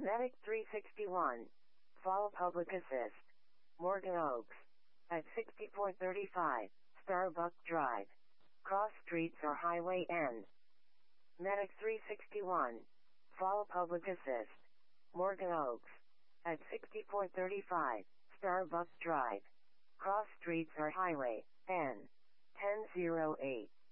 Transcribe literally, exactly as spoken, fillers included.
Medic three sixty-one. Fall Public Assist. Morgan Oaks. At sixty point three five, Starbuck Drive. Cross Streets or Highway N. Medic three sixty-one. Fall Public Assist. Morgan Oaks. At sixty point three five, Starbuck Drive. Cross Streets or Highway N. ten oh eight.